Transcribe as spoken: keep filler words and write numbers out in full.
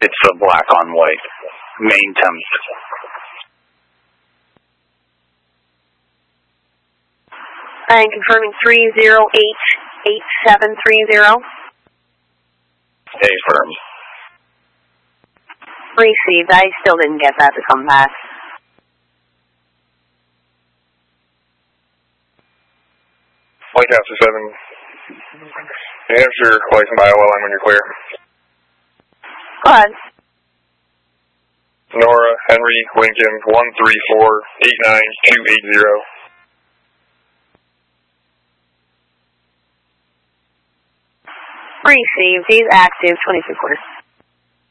It's the black on white. Main Thames. And confirming three zero eight eight seven three zero. Affirm. Received. I still didn't get that to come back. Lancaster seven. New Hampshire, license by O L M when you're clear. Go ahead. Nora, Henry, Lincoln, one three four eight nine two eight zero. Received. He's active, twenty-three quarters.